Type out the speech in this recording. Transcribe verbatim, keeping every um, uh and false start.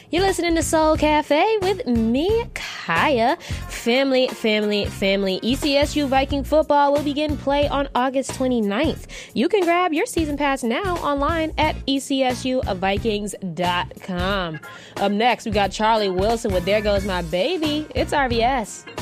You're listening to Soul Cafe with me, Kaya. Family, family, family. E C S U Viking football will begin play on August twenty-ninth. You can grab your season pass now online at E C S U Vikings dot com. Up next, we got Charlie Wilson with There Goes My Baby. It's R V S.